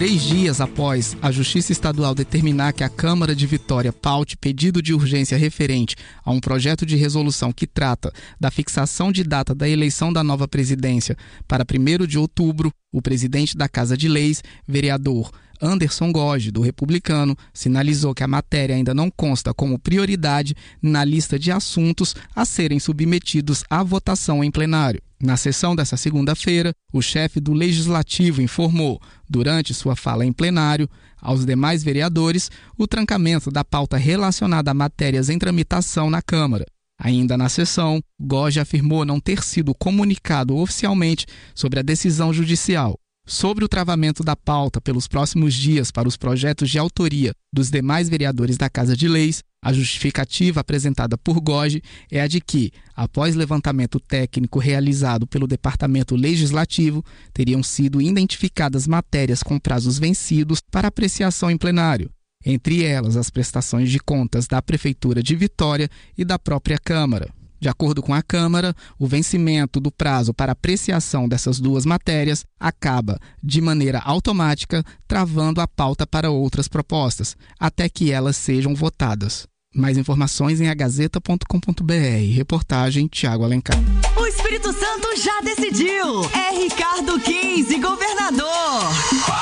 3 dias após a Justiça Estadual determinar que a Câmara de Vitória paute pedido de urgência referente a um projeto de resolução que trata da fixação de data da eleição da nova presidência para 1º de outubro, o presidente da Casa de Leis, vereador Anderson Goge, do Republicano, sinalizou que a matéria ainda não consta como prioridade na lista de assuntos a serem submetidos à votação em plenário. Na sessão dessa segunda-feira, o chefe do Legislativo informou, durante sua fala em plenário, aos demais vereadores, o trancamento da pauta relacionada a matérias em tramitação na Câmara. Ainda na sessão, Goge afirmou não ter sido comunicado oficialmente sobre a decisão judicial. Sobre o travamento da pauta pelos próximos dias para os projetos de autoria dos demais vereadores da Casa de Leis, a justificativa apresentada por Goge é a de que, após levantamento técnico realizado pelo Departamento Legislativo, teriam sido identificadas matérias com prazos vencidos para apreciação em plenário, entre elas as prestações de contas da Prefeitura de Vitória e da própria Câmara. De acordo com a Câmara, o vencimento do prazo para apreciação dessas duas matérias acaba, de maneira automática, travando a pauta para outras propostas, até que elas sejam votadas. Mais informações em agazeta.com.br. Reportagem Tiago Alencar. O Espírito Santo já decidiu. É Ricardo 15, governador.